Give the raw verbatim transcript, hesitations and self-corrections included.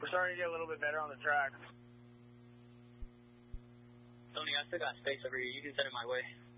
We're starting to get a little bit better on the track. Tony, I still got space over here. You can send it my way.